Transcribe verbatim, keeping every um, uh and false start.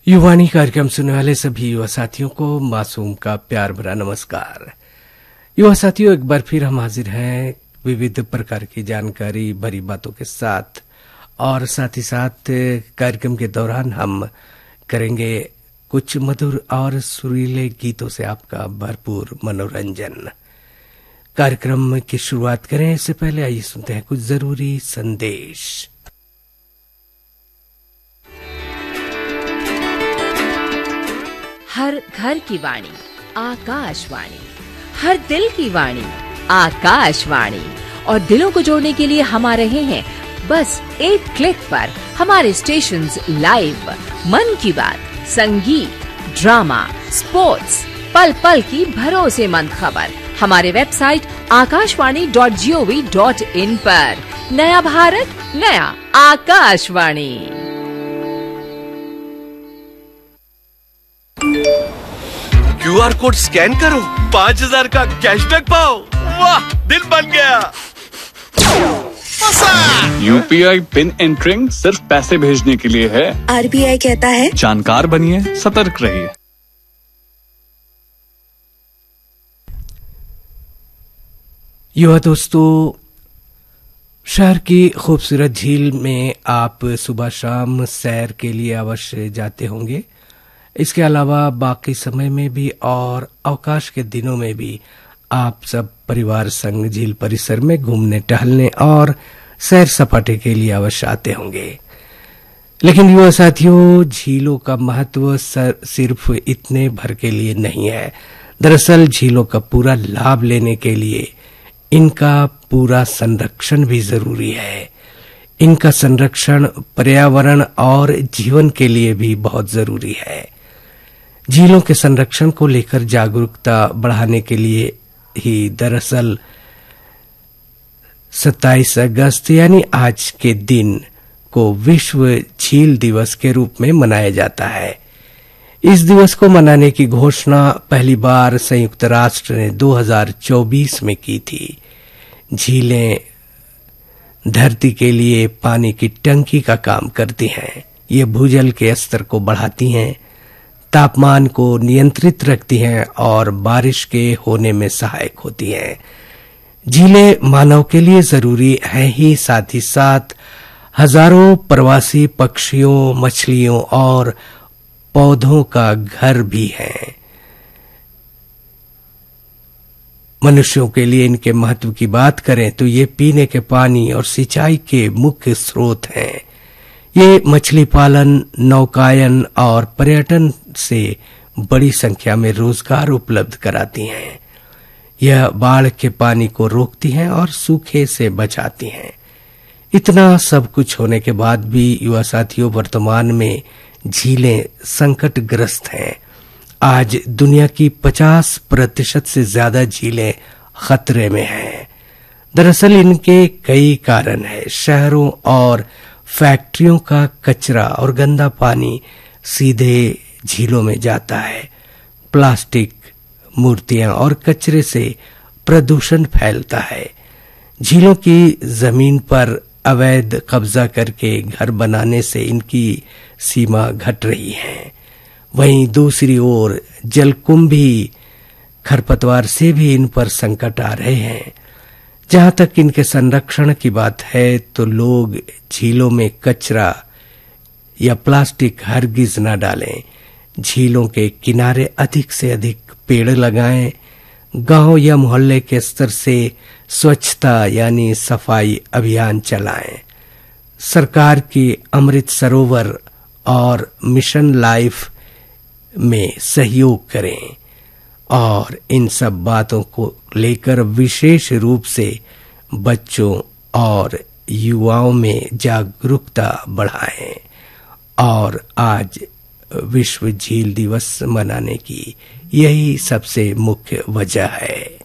युवानी कार्यक्रम सुनने वाले सभी युवा साथियों को मासूम का प्यार भरा नमस्कार। युवा साथियों, एक बार फिर हम हाजिर हैं विविध प्रकार की जानकारी भरी बातों के साथ, और साथ ही साथ कार्यक्रम के दौरान हम करेंगे कुछ मधुर और सुरीले गीतों से आपका भरपूर मनोरंजन। कार्यक्रम की शुरुआत करें इससे पहले आइए सुनते हैं कुछ जरूरी संदेश। हर घर की वाणी आकाशवाणी, हर दिल की वाणी आकाशवाणी, और दिलों को जोड़ने के लिए हम आ रहे हैं बस एक क्लिक पर। हमारे स्टेशंस लाइव, मन की बात, संगीत, ड्रामा, स्पोर्ट्स, पल पल की भरोसेमंद खबर हमारे website Akashvani dot G O V dot in पर। नया भारत, नया Akashvani. Q R code scan करो, पाँच हजार का कैशबैक पाओ। वाह, दिल बन गया। U P I pin entering सिर्फ पैसे भेजने के लिए है। आर बी आई कहता है जानकार बनिए, सतर्क रहिए। युवा दोस्तों, शहर की खूबसूरत झील में आप सुबह शाम सैर के लिए अवश्य जाते होंगे। इसके अलावा बाकी समय में भी और अवकाश के दिनों में भी आप सब परिवार संग झील परिसर में घूमने टहलने और सैर सपाटे के लिए अवश्य आते होंगे। लेकिन युवा साथियों, झीलों का महत्व सिर्फ इतने भर के लिए नहीं है। दरअसल झीलों का पूरा लाभ लेने के लिए इनका पूरा संरक्षण भी जरूरी है। इनका संरक्षण पर्यावरण और जीवन के लिए भी बहुत जरूरी है। झीलों के संरक्षण को लेकर जागरूकता बढ़ाने के लिए ही दरअसल सत्ताईस अगस्त यानी आज के दिन को विश्व झील दिवस के रूप में मनाया जाता है। इस दिवस को मनाने की घोषणा पहली बार संयुक्त राष्ट्र ने दो हज़ार चौबीस में की थी। झीलें धरती के लिए पानी की टंकी का काम करती हैं। ये भूजल के स्तर को बढ़ाती हैं, तापमान को नियंत्रित रखती हैं और बारिश के होने में सहायक होती हैं। झीलें मानव के लिए जरूरी है ही, साथ ही साथ हजारों प्रवासी पक्षियों, मछलियों और पौधों का घर भी है। मनुष्यों के लिए इनके महत्व की बात करें तो ये पीने के पानी और सिंचाई के मुख्य स्रोत हैं। ये मछली पालन, नौकायन और पर्यटन से बड़ी संख्या में रोजगार उपलब्ध कराती हैं। यह बाढ़ के पानी को रोकती हैं और सूखे से बचाती हैं। इतना सब कुछ होने के बाद भी युवा साथियों, वर्तमान में झीलें संकटग्रस्त हैं। आज दुनिया की पचास प्रतिशत से ज्यादा झीलें खतरे में हैं। दरअसल इनके कई कारण हैं। शहरों और फैक्ट्रियों का कचरा और गंदा पानी सीधे झीलों में जाता है। प्लास्टिक, मूर्तियां और कचरे से प्रदूषण फैलता है। झीलों की जमीन पर अवैध कब्जा करके घर बनाने से इनकी सीमा घट रही है। वहीं दूसरी ओर जलकुंभी, खरपतवार से भी इन पर संकट आ रहे हैं। जहां तक इनके संरक्षण की बात है तो लोग झीलों में कचरा या प्लास्टिक हरगिज न डालें। झीलों के किनारे अधिक से अधिक पेड़ लगाएं। गांव या मोहल्ले के स्तर से स्वच्छता यानी सफाई अभियान चलाएं। सरकार की अमृत सरोवर और मिशन लाइफ में सहयोग करें और इन सब बातों को लेकर विशेष रूप से बच्चों और युवाओं में जागरूकता बढ़ाएं। और आज विश्व झील दिवस मनाने की यही सबसे मुख्य वजह है।